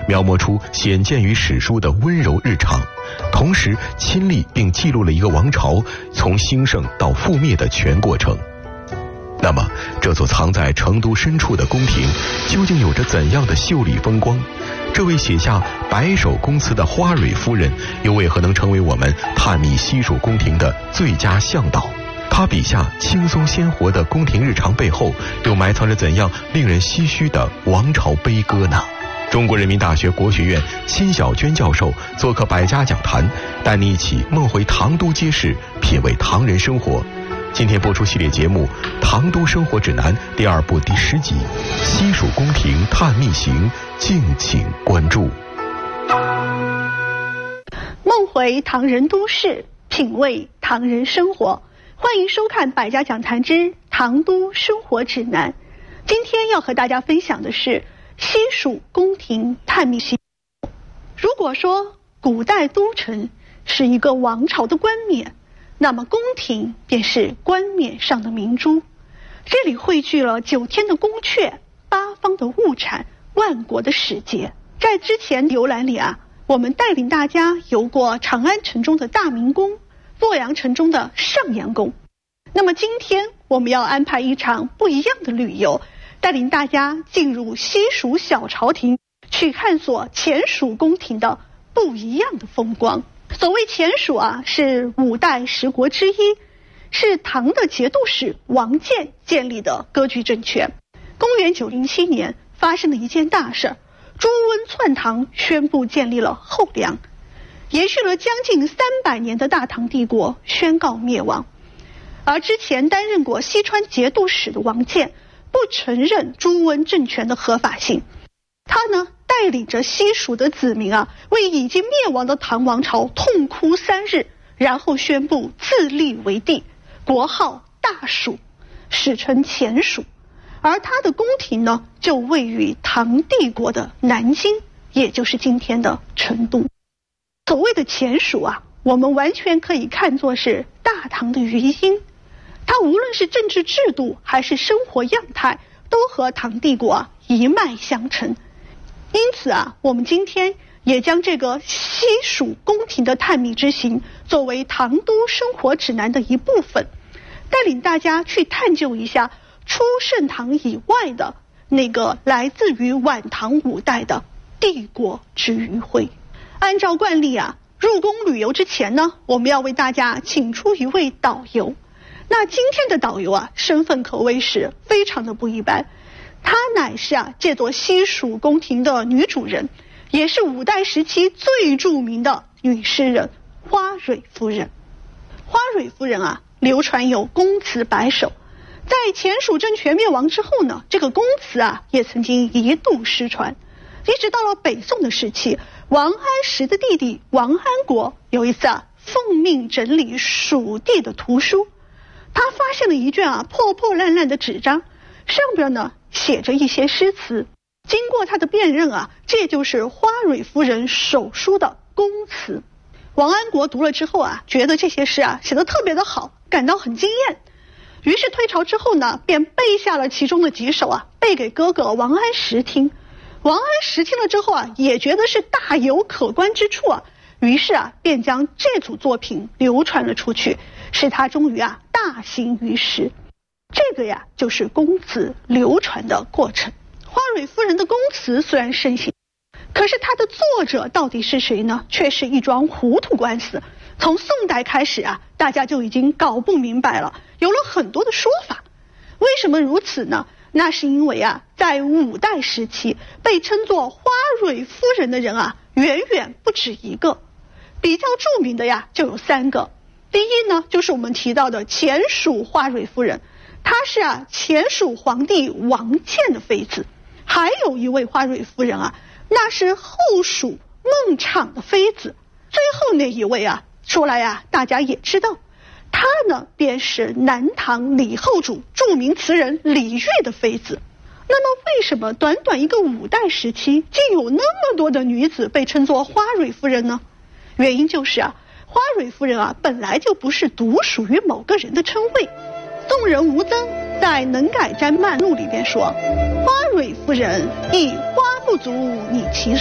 描摹出鲜见于史书的温柔日常，同时亲历并记录了一个王朝从兴盛到覆灭的全过程。那么，这座藏在成都深处的宫廷，究竟有着怎样的秀丽风光？这位写下白首宫词的花蕊夫人，又为何能成为我们探秘西蜀宫廷的最佳向导？她笔下轻松鲜活的宫廷日常背后，又埋藏着怎样令人唏嘘的王朝悲歌呢？中国人民大学国学院辛晓娟教授做客百家讲坛，带你一起梦回唐都街市，品味唐人生活。今天播出系列节目《唐都生活指南》第2部第10集《西蜀宫廷探秘行》，敬请关注。 梦回唐人都市，品味唐人生活，欢迎收看百家讲坛之唐都生活指南。今天要和大家分享的是西蜀宫廷探秘行。如果说古代都城是一个王朝的冠冕，那么宫廷便是冠冕上的明珠。这里汇聚了9天的宫阙、8方的物产、万国的使节。在之前游览里我们带领大家游过长安城中的大明宫、洛阳城中的上阳宫。那么今天我们要安排一场不一样的旅游，带领大家进入西蜀小朝廷，去探索前蜀宫廷的不一样的风光。所谓前蜀是5代10国之一，是唐的节度使王建建立的割据政权。公元907年发生了一件大事，朱温篡唐，宣布建立了后梁，延续了将近300年的大唐帝国宣告灭亡。而之前担任过西川节度使的王建不承认朱温政权的合法性，他呢带领着西蜀的子民为已经灭亡的唐王朝痛哭3日，然后宣布自立为帝，国号大蜀，史称前蜀。而他的宫廷呢就位于唐帝国的南京，也就是今天的成都。所谓的前蜀我们完全可以看作是大唐的余音，它无论是政治制度还是生活样态，都和唐帝国一脉相承。因此我们今天也将这个西蜀宫廷的探秘之行作为唐都生活指南的一部分，带领大家去探究一下出盛唐以外的那个来自于晚唐5代的帝国之余晖。按照惯例入宫旅游之前呢，我们要为大家请出一位导游。那今天的导游身份可谓是非常的不一般，她乃是这座西蜀宫廷的女主人，也是5代时期最著名的女诗人花蕊夫人。花蕊夫人流传有宫词100首，在前蜀政权灭亡之后呢，这个宫词也曾经一度失传。一直到了北宋的时期，王安石的弟弟王安国有一次奉命整理蜀地的图书，他发现了一卷破破烂烂的纸张，上边呢写着一些诗词。经过他的辨认这就是花蕊夫人手书的宫词。王安国读了之后觉得这些诗写得特别的好，感到很惊艳，于是退朝之后呢，便背下了其中的几首背给哥哥王安石听。王安石听了之后也觉得是大有可观之处于是便将这组作品流传了出去，使他终于大行于世。这个就是宫词流传的过程。花蕊夫人的宫词虽然盛行，可是它的作者到底是谁呢？却是一桩糊涂官司。从宋代开始大家就已经搞不明白了，有了很多的说法。为什么如此呢？那是因为在5代时期被称作花蕊夫人的人远远不止一个。比较著名的就有3个。第一呢，就是我们提到的前蜀花蕊夫人，她是前蜀皇帝王建的妃子。还有一位花蕊夫人那是后蜀孟昶的妃子。最后那一位说来大家也知道，她呢便是南唐李后主著名词人李煜的妃子。那么为什么短短一个5代时期竟有那么多的女子被称作花蕊夫人呢？原因就是花蕊夫人本来就不是独属于某个人的称谓。宋人吴曾在《能改斋漫录》里边说，花蕊夫人亦花不足拟其